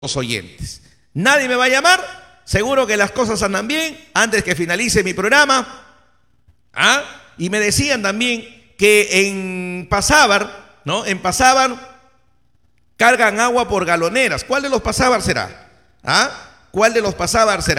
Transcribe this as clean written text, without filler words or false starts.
los oyentes. Nadie me va a llamar, seguro que las cosas andan bien, antes que finalice mi programa. Y me decían también que en Pasábar, ¿no? En Pasábar cargan agua por galoneras. ¿Cuál de los Pasábar será? ¿Cuál de los Pasábar será?